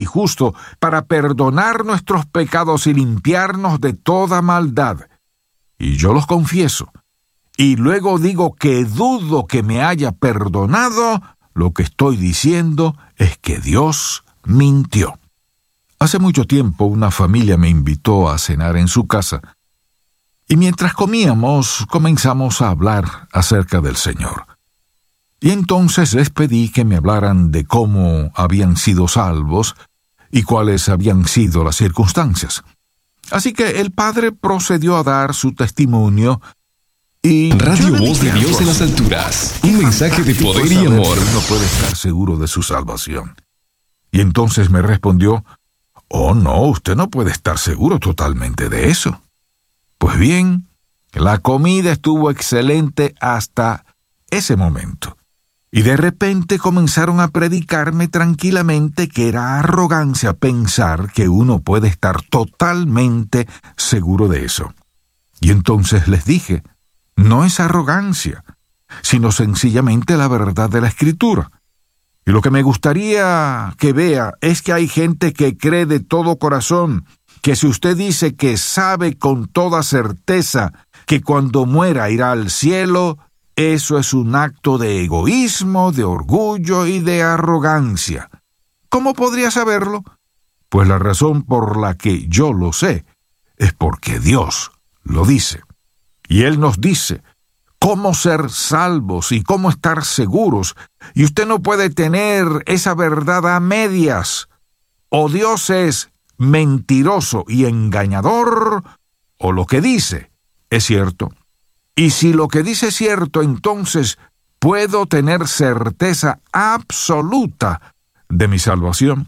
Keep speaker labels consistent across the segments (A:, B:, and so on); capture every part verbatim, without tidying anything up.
A: justo para perdonar nuestros pecados y limpiarnos de toda maldad. Y yo los confieso, y luego digo que dudo que me haya perdonado, lo que estoy diciendo es que Dios mintió. Hace mucho tiempo una familia me invitó a cenar en su casa, y mientras comíamos comenzamos a hablar acerca del Señor. Y entonces les pedí que me hablaran de cómo habían sido salvos y cuáles habían sido las circunstancias. Así que el padre procedió a dar su testimonio y...
B: Radio Voz de Dios en las alturas. Un mensaje de poder y amor.
A: No puede estar seguro de su salvación. Y entonces me respondió: «Oh, no, usted no puede estar seguro totalmente de eso». Pues bien, la comida estuvo excelente hasta ese momento. Y de repente comenzaron a predicarme tranquilamente que era arrogancia pensar que uno puede estar totalmente seguro de eso. Y entonces les dije, no es arrogancia, sino sencillamente la verdad de la Escritura. Y lo que me gustaría que vea es que hay gente que cree de todo corazón que si usted dice que sabe con toda certeza que cuando muera irá al cielo, eso es un acto de egoísmo, de orgullo y de arrogancia. ¿Cómo podría saberlo? Pues la razón por la que yo lo sé es porque Dios lo dice. Y Él nos dice cómo ser salvos y cómo estar seguros. Y usted no puede tener esa verdad a medias. O Dios es mentiroso y engañador, o lo que dice es cierto. Y si lo que dice es cierto, entonces puedo tener certeza absoluta de mi salvación.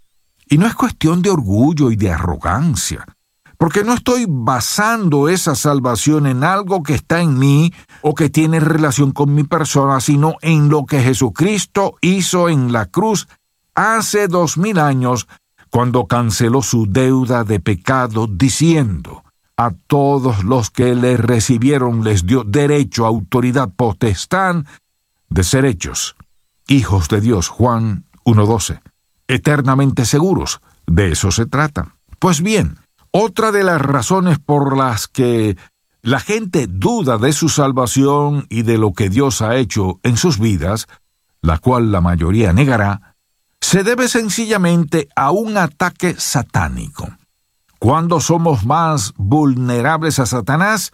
A: Y no es cuestión de orgullo y de arrogancia, porque no estoy basando esa salvación en algo que está en mí o que tiene relación con mi persona, sino en lo que Jesucristo hizo en la cruz hace dos mil años, cuando canceló su deuda de pecado, diciendo: a todos los que le recibieron les dio derecho, autoridad, potestad de ser hechos hijos de Dios. Juan uno doce. Eternamente seguros, de eso se trata. Pues bien, otra de las razones por las que la gente duda de su salvación y de lo que Dios ha hecho en sus vidas, la cual la mayoría negará, se debe sencillamente a un ataque satánico. ¿Cuándo somos más vulnerables a Satanás?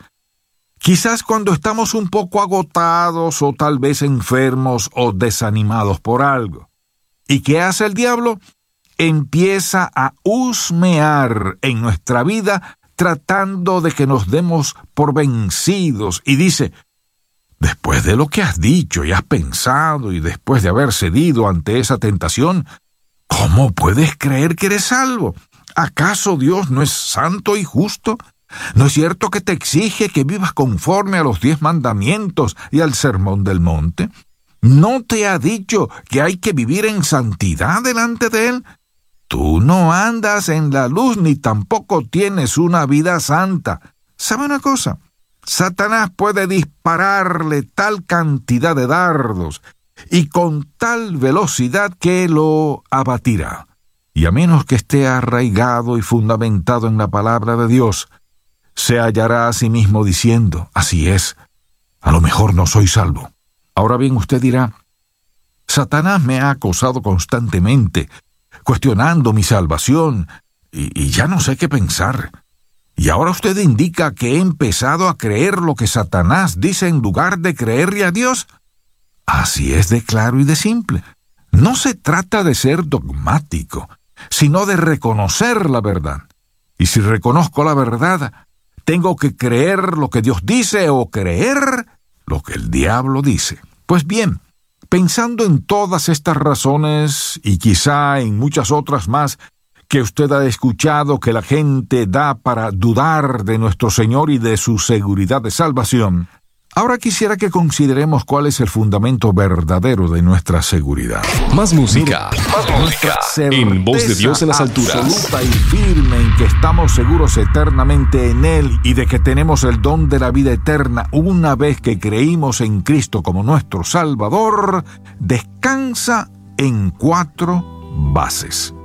A: Quizás cuando estamos un poco agotados o tal vez enfermos o desanimados por algo. ¿Y qué hace el diablo? Empieza a husmear en nuestra vida tratando de que nos demos por vencidos y dice: después de lo que has dicho y has pensado y después de haber cedido ante esa tentación, ¿cómo puedes creer que eres salvo? ¿Acaso Dios no es santo y justo? ¿No es cierto que te exige que vivas conforme a los diez mandamientos y al sermón del monte? ¿No te ha dicho que hay que vivir en santidad delante de Él? Tú no andas en la luz ni tampoco tienes una vida santa. ¿Sabe una cosa? Satanás puede dispararle tal cantidad de dardos y con tal velocidad que lo abatirá. Y a menos que esté arraigado y fundamentado en la palabra de Dios, se hallará a sí mismo diciendo: así es, a lo mejor no soy salvo. Ahora bien, usted dirá: Satanás me ha acosado constantemente, cuestionando mi salvación, y, y ya no sé qué pensar. Y ahora usted indica que he empezado a creer lo que Satanás dice en lugar de creerle a Dios. Así es de claro y de simple. No se trata de ser dogmático, sino de reconocer la verdad. Y si reconozco la verdad, tengo que creer lo que Dios dice o creer lo que el diablo dice. Pues bien, pensando en todas estas razones y quizá en muchas otras más que usted ha escuchado que la gente da para dudar de nuestro Señor y de su seguridad de salvación, ahora quisiera que consideremos cuál es el fundamento verdadero de nuestra seguridad.
B: Más música, Mira, más música en Voz de Dios en las alturas.
A: Absoluta y firme en que estamos seguros eternamente en Él y de que tenemos el don de la vida eterna una vez que creímos en Cristo como nuestro Salvador, descansa en cuatro bases.